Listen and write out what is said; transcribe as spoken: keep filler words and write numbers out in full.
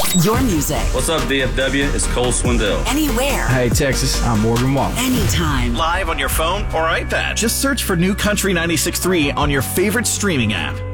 Your music. What's up, D F W? It's Cole Swindell. Anywhere. Hey, Texas, I'm Morgan Wallen. Anytime. Live on your phone or iPad. Just search for New Country ninety-six point three on your favorite streaming app.